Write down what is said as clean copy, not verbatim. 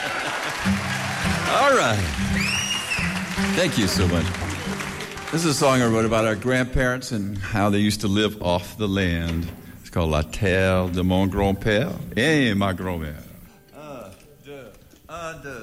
All right. Thank you so much. This is a song I wrote about our grandparents and how they used to live off the land. It's called La Terre de mon grand-père et ma grand-mère.